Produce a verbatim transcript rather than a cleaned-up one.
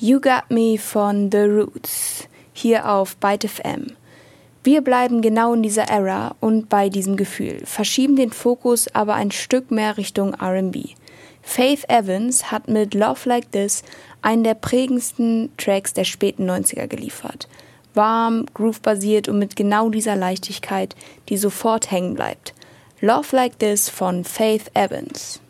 You Got Me von The Roots, hier auf Byte F M. Wir bleiben genau in dieser Ära und bei diesem Gefühl, verschieben den Fokus aber ein Stück mehr Richtung R and B. Faith Evans hat mit Love Like This einen der prägendsten Tracks der späten neunziger geliefert. Warm, groove-basiert und mit genau dieser Leichtigkeit, die sofort hängen bleibt. Love Like This von Faith Evans.